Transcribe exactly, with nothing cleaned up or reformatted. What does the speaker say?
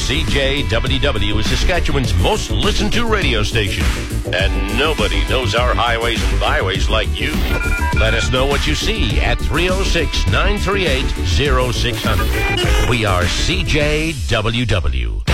C J W W is Saskatchewan's most listened to radio station. And nobody knows our highways and byways like you. Let us know what you see at three oh six, nine three eight, oh six hundred. We are C J W W.